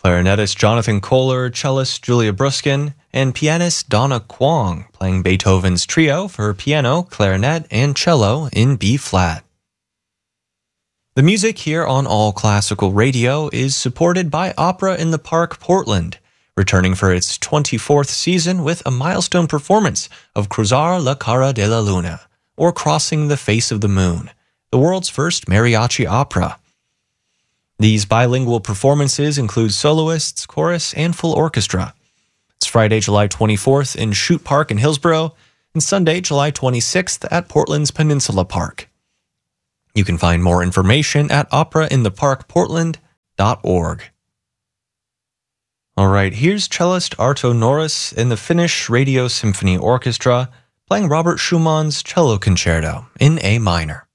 Clarinetist Jonathan Kohler, cellist Julia Bruskin, and pianist Donna Kwong playing Beethoven's Trio for piano, clarinet, and cello in B-flat. The music here on All Classical Radio is supported by Opera in the Park Portland, returning for its 24th season with a milestone performance of Cruzar la Cara de la Luna, or Crossing the Face of the Moon, the world's first mariachi opera. These bilingual performances include soloists, chorus, and full orchestra. It's Friday, July 24th in Shute Park in Hillsborough, and Sunday, July 26th at Portland's Peninsula Park. You can find more information at operaintheparkportland.org. All right, here's cellist Arto Norris in the Finnish Radio Symphony Orchestra playing Robert Schumann's Cello Concerto in A minor.